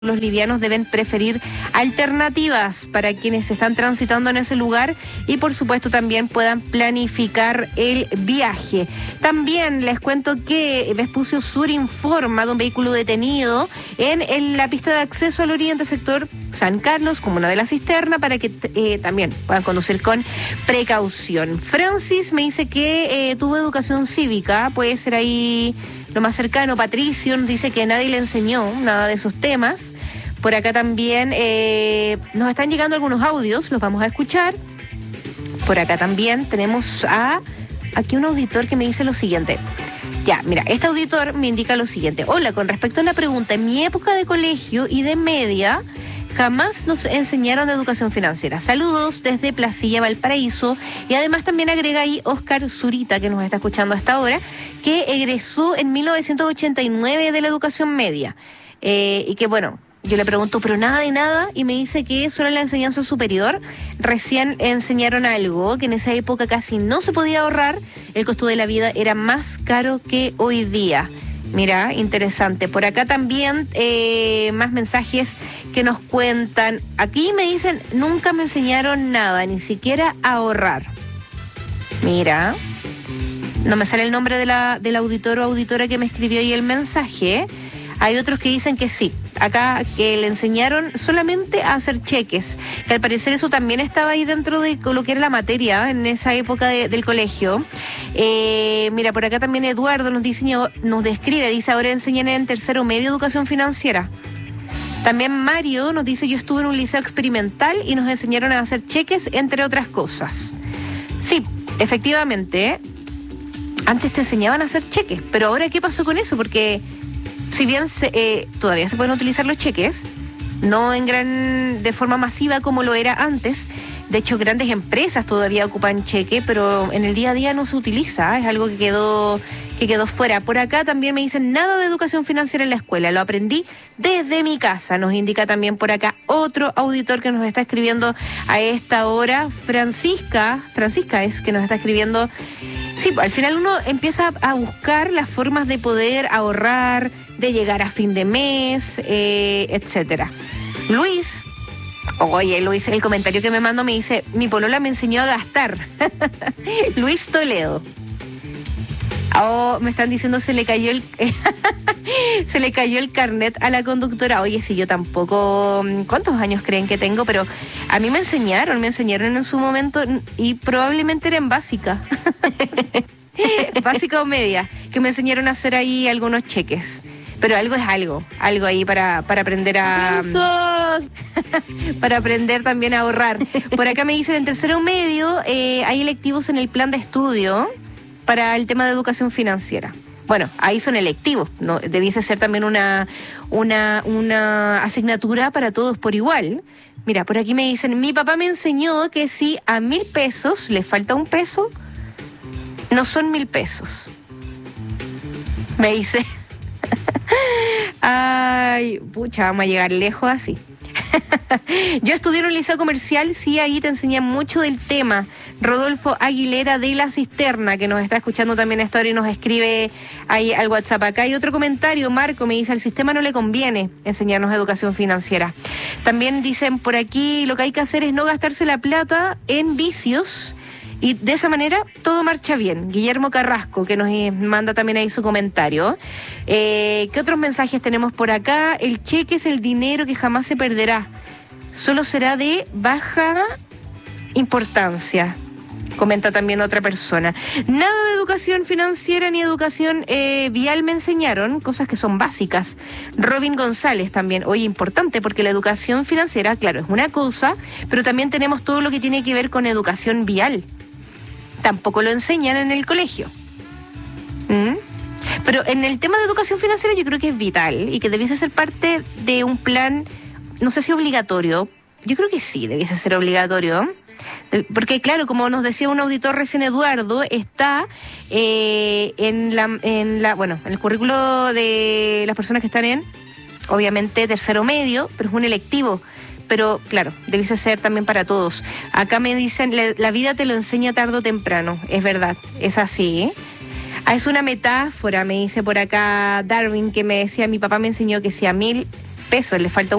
los livianos deben preferir alternativas para quienes están transitando en ese lugar y por supuesto también puedan planificar el viaje. También les cuento que Vespucio Sur informa de un vehículo detenido en la pista de acceso al oriente sector San Carlos, comuna de La Cisterna, para que también puedan conducir con precaución. Francis me dice que tuvo educación cívica, puede ser ahí lo más cercano. Patricio nos dice que nadie le enseñó nada de esos temas. Por acá también nos están llegando algunos audios, los vamos a escuchar. Por acá también tenemos aquí un auditor que me dice lo siguiente. Ya, mira, este auditor me indica lo siguiente. Hola, con respecto a la pregunta, en mi época de colegio y de media, jamás nos enseñaron de educación financiera. Saludos desde Placilla, Valparaíso. Y además también agrega ahí Oscar Zurita, que nos está escuchando hasta ahora, que egresó en 1989 de la educación media. Y que bueno, yo le pregunto, pero nada de nada, y me dice que solo en la enseñanza superior recién enseñaron algo, que en esa época casi no se podía ahorrar, el costo de la vida era más caro que hoy día. Mira, interesante. Por acá también más mensajes que nos cuentan. Aquí me dicen, nunca me enseñaron nada, ni siquiera a ahorrar. Mira, no me sale el nombre del auditor o auditora que me escribió ahí el mensaje. Hay otros que dicen que sí. Acá que le enseñaron solamente a hacer cheques, que al parecer eso también estaba ahí dentro de lo que era la materia en esa época del colegio. Mira, por acá también Eduardo nos describe, dice, ahora enseñan en tercero medio educación financiera. También Mario nos dice, yo estuve en un liceo experimental y nos enseñaron a hacer cheques, entre otras cosas. Sí, efectivamente, antes te enseñaban a hacer cheques, pero ahora ¿qué pasó con eso? Porque si bien todavía se pueden utilizar los cheques, no de forma masiva como lo era antes. De hecho, grandes empresas todavía ocupan cheque, pero en el día a día no se utiliza. Es algo que quedó fuera. Por acá también me dicen nada de educación financiera en la escuela. Lo aprendí desde mi casa. Nos indica también por acá otro auditor que nos está escribiendo a esta hora. Francisca es que nos está escribiendo. Sí, al final uno empieza a buscar las formas de poder ahorrar, de llegar a fin de mes, etcétera. Luis, el comentario que me mandó me dice, mi polola me enseñó a gastar. Luis Toledo. Me están diciendo se le cayó el carnet a la conductora. Oye, sí, yo tampoco, ¿cuántos años creen que tengo? Pero a mí me enseñaron en su momento y probablemente era en básica. Básica o media, que me enseñaron a hacer ahí algunos cheques. Pero algo es algo ahí para aprender para aprender también a ahorrar. Por acá me dicen, en tercero medio hay electivos en el plan de estudio para el tema de educación financiera. Bueno, ahí son electivos, ¿no? Debiese ser también una asignatura para todos por igual. Mira, por aquí me dicen, mi papá me enseñó que si a 1,000 pesos le falta un peso, no son 1,000 pesos. Me dice, ay, pucha, vamos a llegar lejos así. Yo estudié en un liceo comercial, sí, ahí te enseñan mucho del tema. Rodolfo Aguilera de La Cisterna, que nos está escuchando también esta hora y nos escribe ahí al WhatsApp. Acá hay otro comentario, Marco me dice, al sistema no le conviene enseñarnos educación financiera. También dicen por aquí, lo que hay que hacer es no gastarse la plata en vicios, y de esa manera todo marcha bien. Guillermo Carrasco, que nos manda también ahí su comentario. ¿Qué otros mensajes tenemos por acá? El cheque es el dinero que jamás se perderá. Solo será de baja importancia, comenta también otra persona. Nada de educación financiera ni educación vial me enseñaron, cosas que son básicas. Robin González también, oye, importante, porque la educación financiera, claro, es una cosa, pero también tenemos todo lo que tiene que ver con educación vial. Tampoco lo enseñan en el colegio. Pero en el tema de educación financiera yo creo que es vital y que debiese ser parte de un plan, no sé si obligatorio, yo creo que sí, debiese ser obligatorio. Porque claro, como nos decía un auditor recién, Eduardo, está en el currículo de las personas que están obviamente, tercero medio, pero es un electivo. Pero claro, debiese ser también para todos. Acá me dicen, la vida te lo enseña tarde o temprano. Es verdad, es así. Es una metáfora, me dice por acá Darwin, que me decía, mi papá me enseñó que si a 1,000 pesos, le falta